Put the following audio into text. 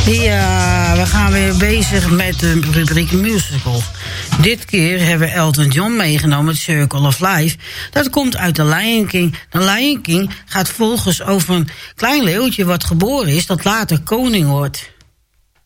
Ja, we gaan weer bezig met de rubriek musical. Dit keer hebben we Elton John meegenomen met Circle of Life. Dat komt uit The Lion King. The Lion King gaat volgens over een klein leeuwtje wat geboren is, dat later koning wordt.